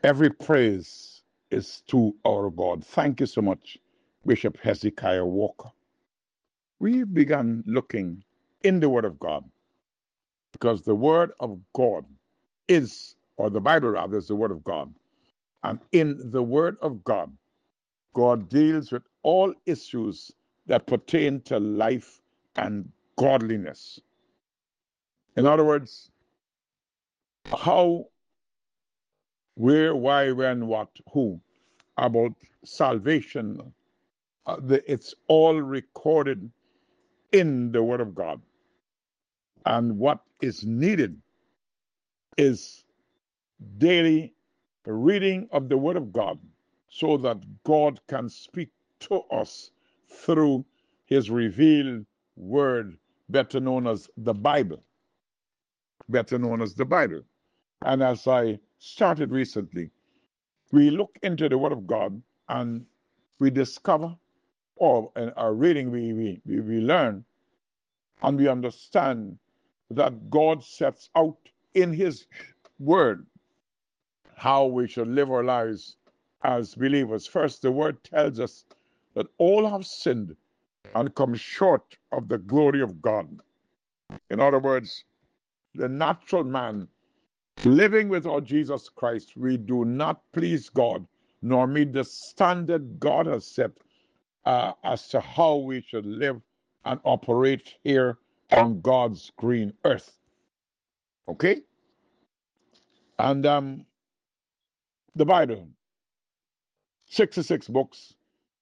Every praise is to our God. Thank you so much, Bishop Hezekiah Walker. We began looking in the Word of God because the Word of God is, or the Bible rather, is the Word of God. And in the Word of God, God deals with all issues that pertain to life and godliness. In other words, how, where, why, when, what, who, about salvation. It's all recorded in the Word of God. And what is needed is daily reading of the Word of God so that God can speak to us through His revealed Word, better known as the Bible. Better known as the Bible. And as I started recently, we look into the Word of God and we discover, or in our reading, we learn and we understand that God sets out in His Word how we should live our lives as believers. First, the Word tells us that all have sinned and come short of the glory of God. In other words, the natural man living without Jesus Christ, we do not please God nor meet the standard God has set as to how we should live and operate here on God's green earth. Okay? And the Bible, 66 books,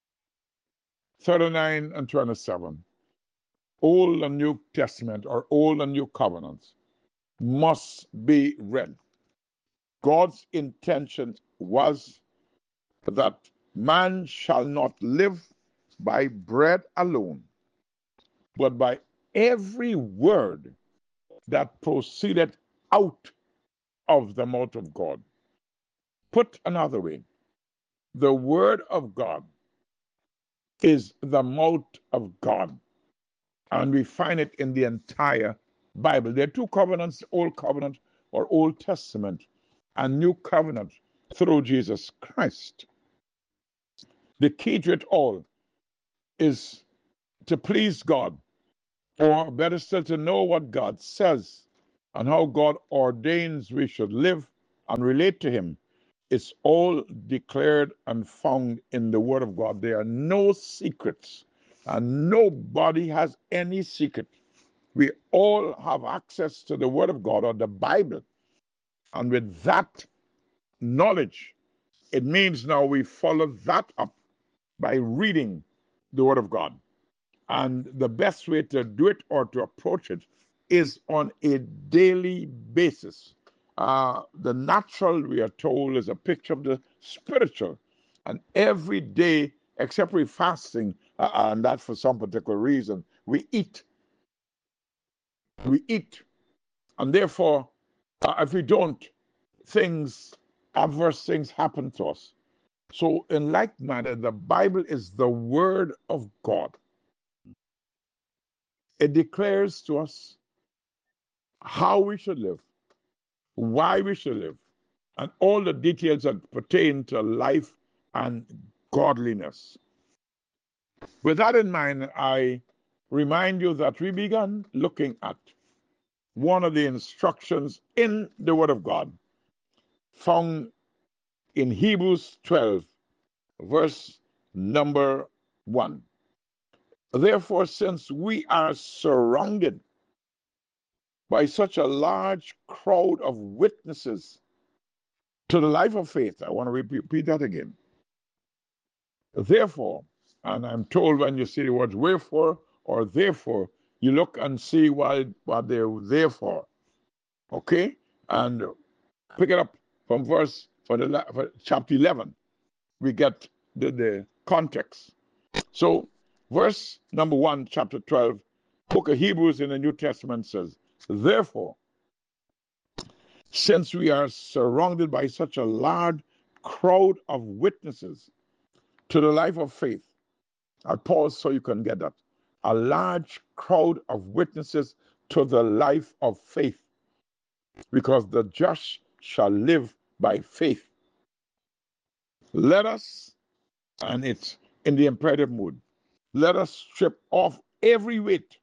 39 and 27, Old and New Testament or Old and New Covenants, must be read. God's intention was that man shall not live by bread alone, but by every word that proceeded out of the mouth of God. Put another way, the word of God is the mouth of God, and we find it in the entire Bible. There are two covenants, Old Covenant or Old Testament, and New Covenant through Jesus Christ. The key to it all is to please God, or better still, to know what God says and how God ordains we should live and relate to Him. It's all declared and found in the Word of God. There are no secrets, and nobody has any secret. We all have access to the Word of God or the Bible. And with that knowledge, it means now we follow that up by reading the Word of God. And the best way to do it or to approach it is on a daily basis. The natural, we are told, is a picture of the spiritual. And every day, except we're fasting, and that for some particular reason, we eat. We eat. And therefore, if we don't, adverse things happen to us. So, in like manner, the Bible is the Word of God. It declares to us how we should live, why we should live, and all the details that pertain to life and godliness. With that in mind, I remind you that we began looking at one of the instructions in the Word of God found in Hebrews 12, verse number 1. Therefore, since we are surrounded by such a large crowd of witnesses to the life of faith, I want to repeat that again. Therefore, and I'm told when you see the words wherefore or therefore, you look and see what they're there for. Okay? And pick it up from for chapter 11. We get the context. So, verse number 1, chapter 12, book of Hebrews in the New Testament says, therefore, since we are surrounded by such a large crowd of witnesses to the life of faith, I'll pause so you can get that. A large crowd of witnesses to the life of faith, because the just shall live by faith. Let us, and it's in the imperative mood, let us strip off every weight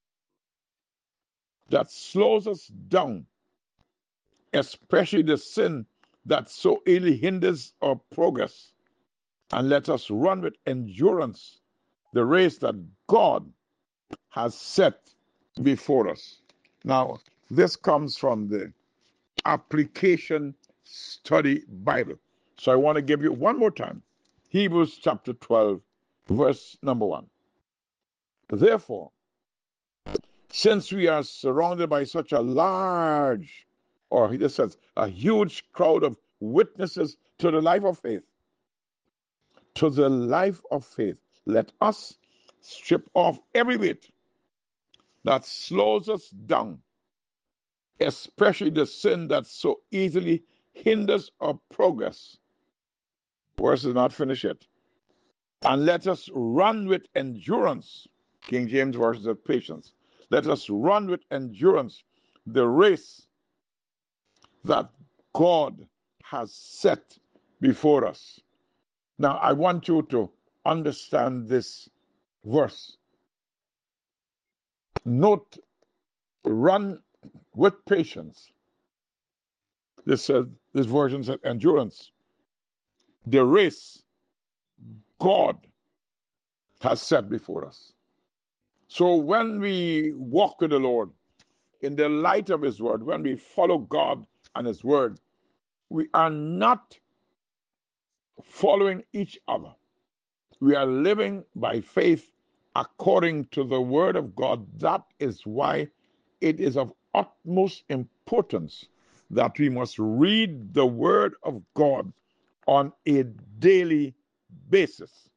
that slows us down, especially the sin that so ill hinders our progress, and let us run with endurance the race that God has set before us. Now, this comes from the Application Study Bible. So I want to give you one more time Hebrews chapter 12, verse number 1. Therefore, since we are surrounded by such a large, or he just says, a huge crowd of witnesses to the life of faith, let us strip off every weight that slows us down, especially the sin that so easily hinders our progress. Verse is not finished yet. And let us run with endurance. King James Version says patience. Let us run with endurance the race that God has set before us. Now, I want you to understand this verse. Note, run with patience. This version said endurance. The race God has set before us. So when we walk with the Lord in the light of His Word, when we follow God and His Word, we are not following each other. We are living by faith according to the Word of God. That is why it is of utmost importance that we must read the Word of God on a daily basis.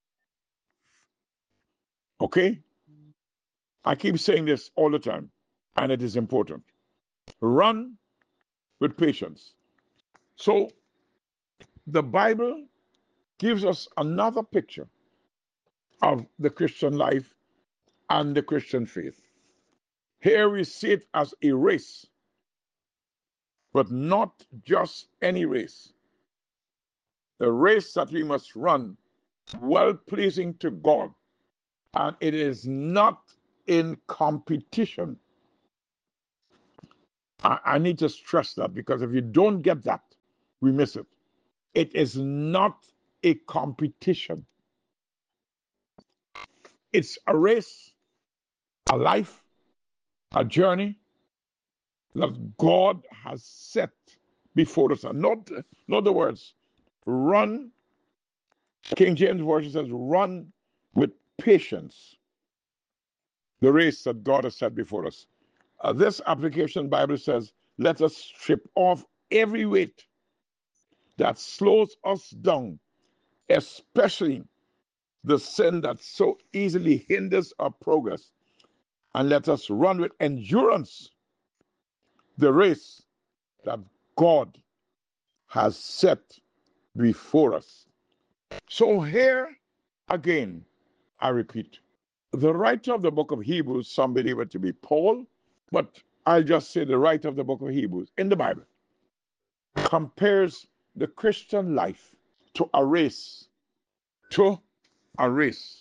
Okay? I keep saying this all the time, and it is important. Run with patience. So, the Bible gives us another picture of the Christian life and the Christian faith. Here we see it as a race, but not just any race. A race that we must run well pleasing to God. And it is not in competition. I need to stress that, because if you don't get that, we miss it. It is not a competition. It's a race, a life, a journey that God has set before us. And not the words, run. King James Version says, run with patience the race that God has set before us. This application Bible says, let us strip off every weight that slows us down, especially the sin that so easily hinders our progress, and let us run with endurance the race that God has set before us. So here again, I repeat, the writer of the book of Hebrews, some believe it to be Paul, but I'll just say the writer of the book of Hebrews in the Bible compares the Christian life to a race. To a race.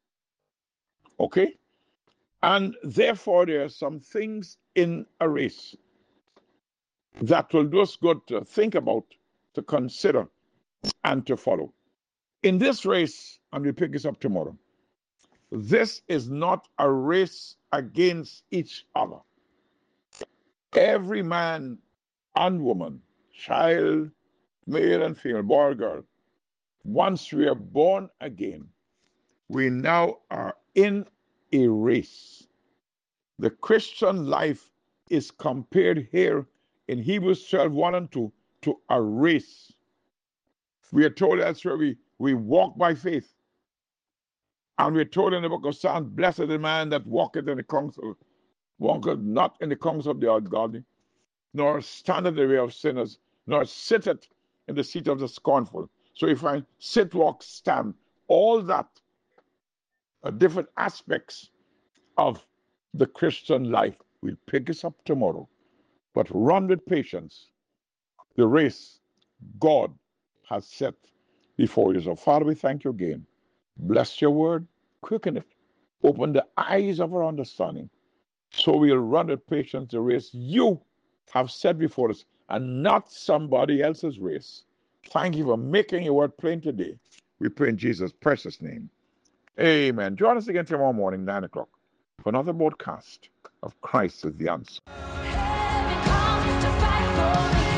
Okay? And therefore, there are some things in a race that will do us good to think about, to consider, and to follow. In this race, and we pick this up tomorrow, this is not a race against each other. Every man and woman, child, male and female, boy or girl, once we are born again, we now are in a race. The Christian life is compared here in Hebrews 12, 1 and 2 to a race. We are told that's where we walk by faith. And we're told in the book of Psalms, blessed is the man that walketh in the counsel, walketh not in the counsel of the ungodly, nor standeth in the way of sinners, nor sitteth in the seat of the scornful. So you find sit, walk, stand, all that are different aspects of the Christian life. We'll pick this up tomorrow. But run with patience the race God has set before you. So, Father, we thank you again. Bless your word, quicken it, open the eyes of our understanding, so we'll run with patience the race you have set before us and not somebody else's race. Thank you for making your word plain today. We pray in Jesus' precious name. Amen. Join us again tomorrow morning, 9 o'clock, for another broadcast of Christ is the Answer.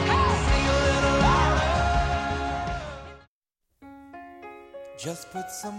Just put some